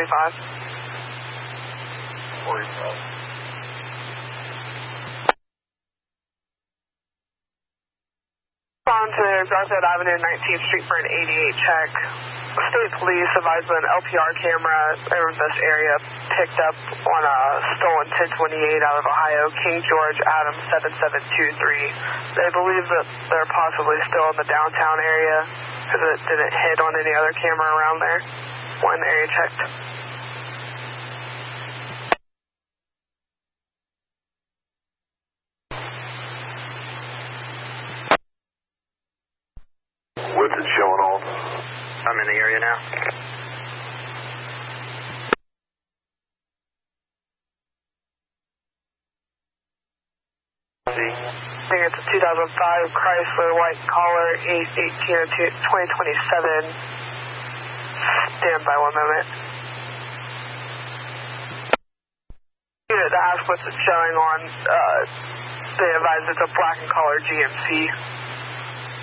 45. 45. On to Garfield Avenue, 19th Street for an 88 check. State police advised an LPR camera in this area picked up on a stolen 1028 out of Ohio, King George Adams 7723. They believe that they're possibly still in the downtown area because it didn't hit on any other camera around there when the area checked. What's it showing on? I'm in the area now. I think it's a 2005 Chrysler white collar 8/18/2027. Stand by 1 moment. To ask what's it showing on, they advise it's a black and collar GMC.